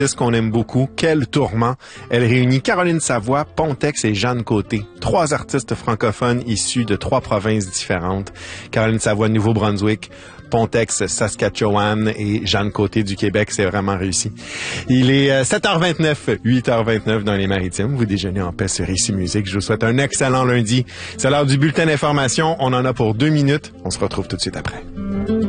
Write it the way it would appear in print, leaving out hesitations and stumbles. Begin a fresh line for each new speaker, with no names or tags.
qu'on aime beaucoup, Quel tourment. Elle réunit Caroline Savoie, Pontex et Jeanne Côté. 3 artistes francophones issus de 3 provinces différentes. Caroline Savoie, Nouveau-Brunswick, Pontex, Saskatchewan et Jeanne Côté du Québec. C'est vraiment réussi. Il est 7h29, 8h29 dans les Maritimes. Vous déjeunez en paix sur Ici Musique. Je vous souhaite un excellent lundi. C'est l'heure du bulletin d'information. On en a pour 2 minutes. On se retrouve tout de suite après.